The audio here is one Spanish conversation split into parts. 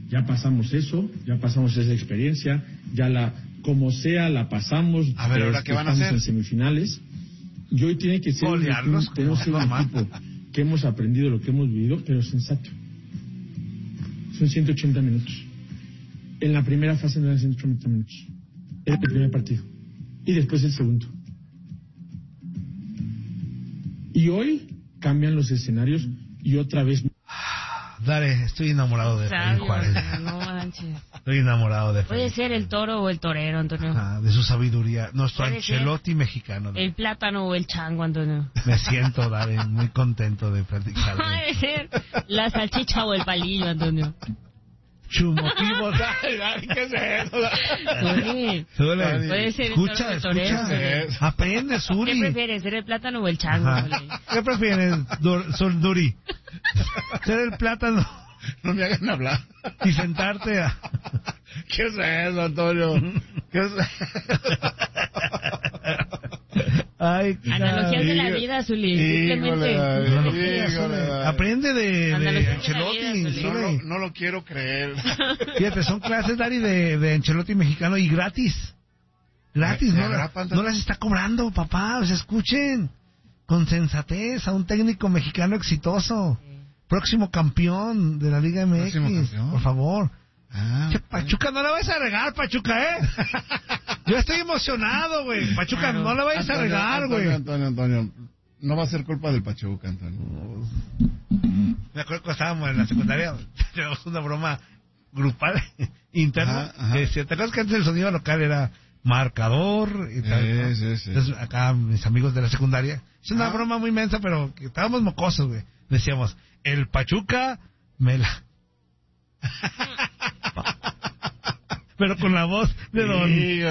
Ya pasamos eso, ya pasamos esa experiencia, como sea, la pasamos. A ver, ¿ahora qué van a hacer? En semifinales. Y hoy tiene que ser un equipo que hemos aprendido lo que hemos vivido, pero sensato. Son 180 minutos. En la primera fase no eran 180 minutos. Era el primer partido. Y después el segundo. Y hoy cambian los escenarios y otra vez... Dale, estoy enamorado de Efraín Juárez. No manches. Estoy enamorado de Efraín. Puede ser el toro o el torero, Antonio. De su sabiduría. Nuestro Ancelotti mexicano. El plátano o el chango, Antonio. Me siento, Dale, muy contento de platicar. Puede ser la salchicha o el palillo, Antonio. Chumotivo, Dale, ¿qué es eso? Puede ser escucha. Aprende, Suri. ¿Qué prefieres, ser el plátano o el chango? ¿Qué prefieres, Duri? Ser el plátano. No me hagan hablar. Y sentarte a... ¿Qué es eso, Antonio? ¿Qué es eso? Ay, analogías de la vida, Zuli. Simplemente. Aprende de Ancelotti. No lo quiero creer. Fíjate, son clases, Dari, de Ancelotti mexicano y gratis. Gratis, no las está cobrando, papá. O sea, escuchen. Con sensatez a un técnico mexicano exitoso. Próximo campeón de la Liga MX. Por favor. Pachuca, no la vayas a regar, Pachuca, Yo estoy emocionado, güey. Pachuca, no la vayas a regar, güey. Antonio. No va a ser culpa del Pachuca, Antonio. Me acuerdo que estábamos en la secundaria, teníamos una broma grupal, interna. ¿Te acuerdas que antes el sonido local era marcador y tal? Sí. Entonces, acá mis amigos de la secundaria, es una broma muy mensa, pero que estábamos mocosos, güey. Decíamos, el Pachuca me la... Pero con la voz de don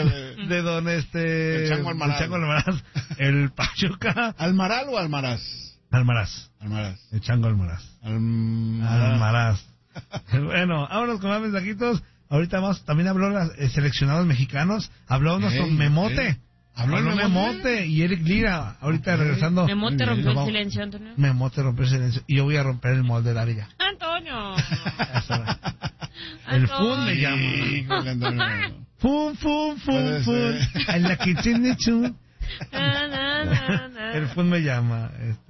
el Chango Almaraz. El Pachuca. ¿Almaral o Almaraz? Almaraz. El Chango Almaraz. Almaraz. Bueno, vámonos con más mensajitos. Ahorita más, también habló los seleccionados mexicanos. Habló nuestro Memote. Habló el Memote y Eric Lira. Ahorita regresando. Memote rompió el silencio, Antonio. Memote rompió el silencio. Y yo voy a romper el molde de la liga. Antonio. El Fun me llama. Fun. En la kitchen de Chu. El Fun me llama.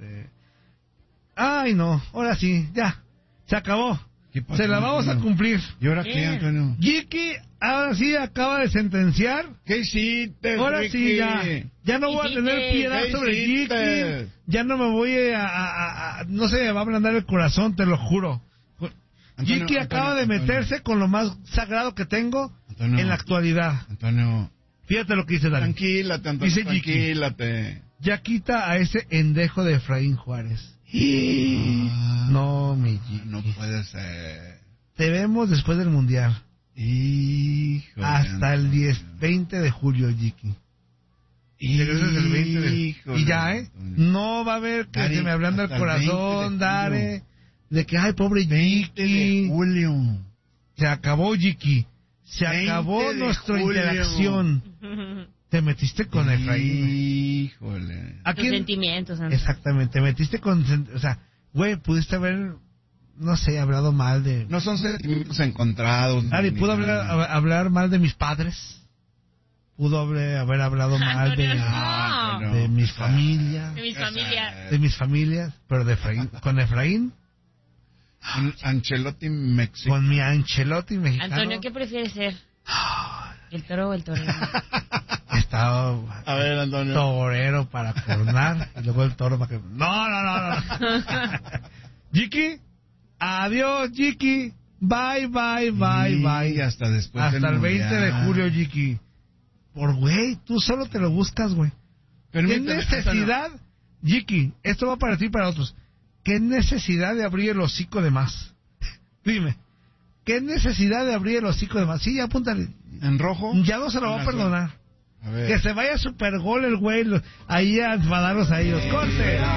Ay, no. Ahora sí, ya. Se acabó. Se la vamos a cumplir. ¿Y ahora qué, Antonio? Jiki, ahora sí acaba de sentenciar. ¿Qué hiciste, ahora Ricky? Sí, ya no voy a tener piedad sobre Jiki. Ya no me voy no se me va a ablandar el corazón, te lo juro. Jiki acaba de meterse con lo más sagrado que tengo en la actualidad. Antonio. Fíjate lo que dice Dani. Tranquilate, Antonio. Dice tranquilate. Ya quita a ese endejo de Efraín Juárez. No, mi Jiki. No puede ser. Te vemos después del Mundial. Híjole, hasta el 20 de julio, Jiki. Y regresas el 20 de julio. Y ya, no va a haber que se me ablanda el corazón, Dare. De que, ay, pobre Jiki. Julio. Se acabó, Jiki. Se acabó nuestra interacción. Te metiste con Efraín. Híjole. Tus sentimientos, Andrés. Exactamente. Te metiste con... O sea, güey, pudiste haber... No sé, hablado mal de... No son sentimientos encontrados. Ari, ¿pudo hablar mal de mis padres? ¿Pudo haber hablado mal de mis familias? De mis familias. Pero de Efraín. ¿Con Efraín? Ancelotti mexicano. Con mi Ancelotti mexicano. Antonio, ¿qué prefieres ser? ¿El toro o el torero? Estaba a ver, Antonio. Torero para coronar y luego el toro para que... No. Jiki, adiós, Jiki. Bye. Hasta después. Hasta el 20 de julio, Jiki. Por güey, tú solo te lo buscas, güey. ¿Qué necesidad, Jiki? Esto va para ti y para otros. ¿Qué necesidad de abrir el hocico de más? Dime. ¿Qué necesidad de abrir el hocico de más? Sí, apúntale. ¿En rojo? Ya no se lo va a perdonar. A ver. Que se vaya super gol el güey. Ahí a enfadarlos a ellos. ¡Corte!